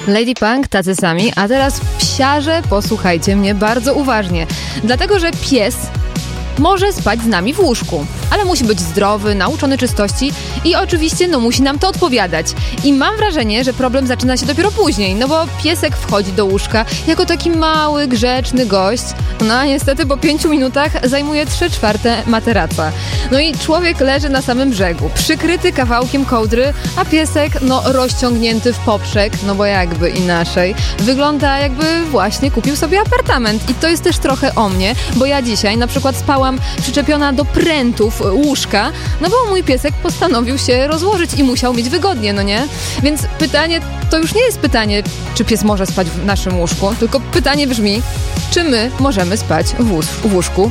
Lady Punk, tacy sami, a teraz psiarze, posłuchajcie mnie bardzo uważnie, dlatego że pies może spać z nami w łóżku, ale musi być zdrowy, nauczony czystości i oczywiście musi nam to odpowiadać. I mam wrażenie, że problem zaczyna się dopiero później, bo piesek wchodzi do łóżka jako taki mały, grzeczny gość, a niestety po 5 minutach zajmuje 3/4 materaca. I człowiek leży na samym brzegu, przykryty kawałkiem kołdry, a piesek, rozciągnięty w poprzek, bo jakby inaczej, wygląda jakby właśnie kupił sobie apartament. I to jest też trochę o mnie, bo ja dzisiaj na przykład spałam przyczepiona do prętów łóżka, bo mój piesek postanowił się rozłożyć i musiał mieć wygodnie, nie? Więc pytanie to już nie jest pytanie, czy pies może spać w naszym łóżku, tylko pytanie brzmi, czy my możemy spać w łóżku